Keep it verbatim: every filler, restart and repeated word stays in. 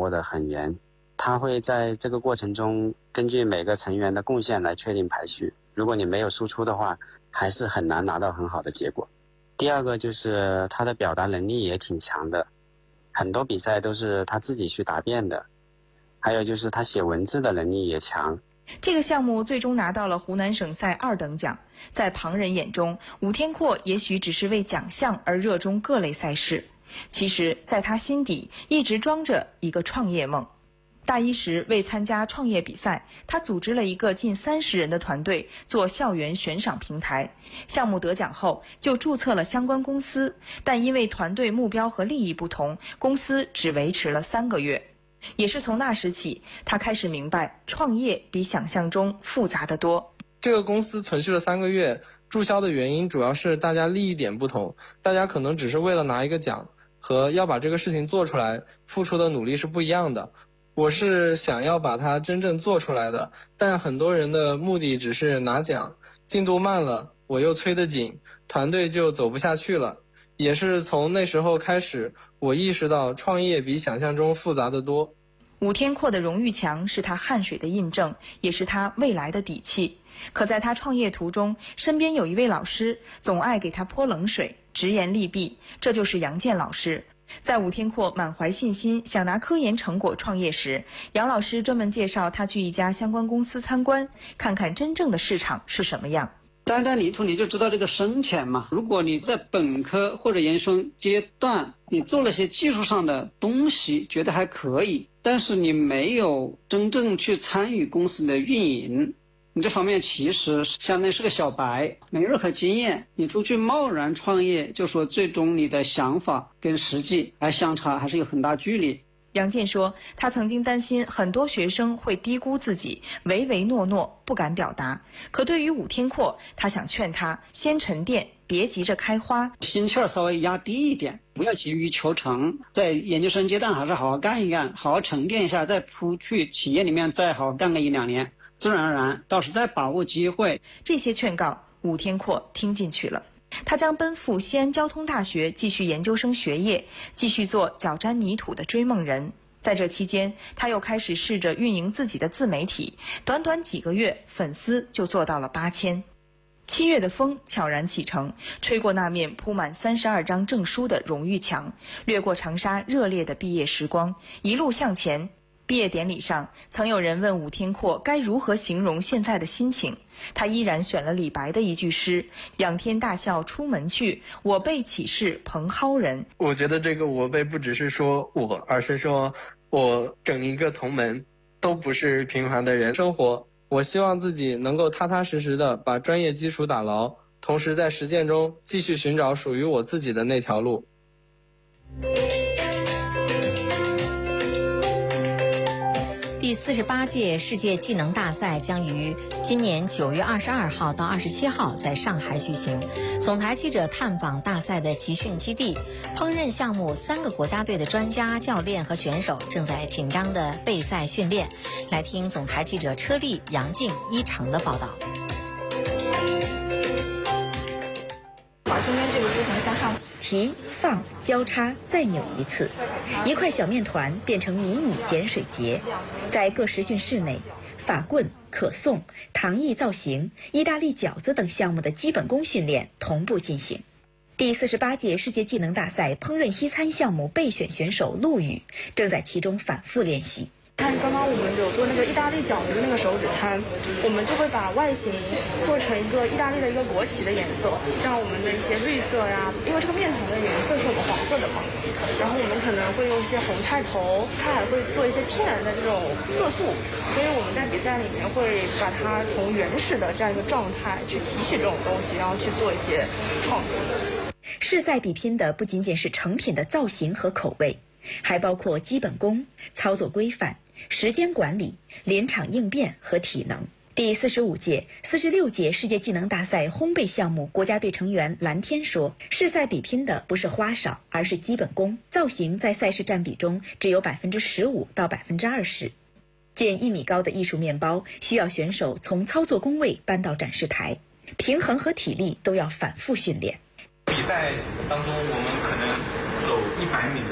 握得很严，他会在这个过程中根据每个成员的贡献来确定排序，如果你没有输出的话，还是很难拿到很好的结果。第二个就是他的表达能力也挺强的，很多比赛都是他自己去答辩的，还有就是他写文字的能力也强。 这个项目最终拿到了湖南省赛二等奖，在旁人眼中，武天阔也许只是为奖项而热衷各类赛事，其实在他心底一直装着一个创业梦。大一时为参加创业比赛，他组织了一个近三十人的团队做校园悬赏平台。项目得奖后就注册了相关公司，但因为团队目标和利益不同，公司只维持了三个月。也是从那时起，他开始明白创业比想象中复杂得多。 这个公司存续了三个月，注销的原因主要是大家利益点不同，大家可能只是为了拿一个奖，和要把这个事情做出来付出的努力是不一样的。我是想要把它真正做出来的，但很多人的目的只是拿奖，进度慢了，我又催得紧，团队就走不下去了。也是从那时候开始，我意识到创业比想象中复杂得多。 武天阔的荣誉墙是他汗水的印证，也是他未来的底气。可在他创业途中，身边有一位老师总爱给他泼冷水，直言利弊，这就是杨健老师。在武天阔满怀信心想拿科研成果创业时，杨老师专门介绍他去一家相关公司参观，看看真正的市场是什么样。 单单泥土你就知道这个深浅嘛。如果你在本科或者研究生阶段，你做了些技术上的东西，觉得还可以，但是你没有真正去参与公司的运营，你这方面其实相当于是个小白，没任何经验，你出去贸然创业，就说最终你的想法跟实际还相差，还是有很大距离。 杨健说，他曾经担心很多学生会低估自己，唯唯诺诺，不敢表达。可对于武天阔，他想劝他先沉淀，别急着开花， 心气儿稍微压低一点，不要急于求成，在研究生阶段还是好好干一干，好好沉淀一下，再出去企业里面再好好干个一两年，自然而然到时再把握机会。 这些劝告武天阔听进去了，他将奔赴西安交通大学继续研究生学业，继续做脚沾泥土的追梦人。在这期间，他又开始试着运营自己的自媒体，短短几个月，粉丝就做到了八千。七月的风悄然启程，吹过那面铺满三十二张证书的荣誉墙，掠过长沙热烈的毕业时光，一路向前。毕业典礼上，曾有人问武天阔该如何形容现在的心情，他依然选了李白的一句诗：仰天大笑出门去，我辈岂是蓬蒿人。 我觉得这个我辈不只是说我，而是说我整一个同门都不是平凡的人生活。我希望自己能够踏踏实实的把专业基础打牢，同时在实践中继续寻找属于我自己的那条路。 第四十八届世界技能大赛将于今年九月二十二号到二十七号在上海举行。总台记者探访大赛的集训基地，烹饪项目三个国家队的专家、教练和选手正在紧张的备赛训练。来听总台记者车丽、杨静、一成的报道。 把中间这个部分向上提、放、交叉，再扭一次，一块小面团变成迷你碱水节。在各实训室内，法棍、可颂、糖艺造型、意大利饺子等项目的基本功训练同步进行。第四十八届世界技能大赛烹饪西餐项目备选选手陆羽正在其中反复练习。 看刚刚我们有做那个意大利饺子的那个手指餐，我们就会把外形做成一个意大利的一个国旗的颜色，像我们的一些绿色呀，因为这个面团的颜色是我们黄色的嘛，然后我们可能会用一些红菜头，它还会做一些天然的这种色素，所以我们在比赛里面会把它从原始的这样一个状态去提取这种东西，然后去做一些创新。 试赛比拼的不仅仅是成品的造型和口味，还包括基本功、操作规范、时间管理、临场应变和体能。第四十五届、四十六届世界技能大赛烘焙项目国家队成员蓝天说，试赛比拼的不是花哨，而是基本功。造型在赛事占比中只有百分之十五到百分之二十。近一米高的艺术面包需要选手从操作工位搬到展示台，平衡和体力都要反复训练。 比赛当中，我们可能走一百米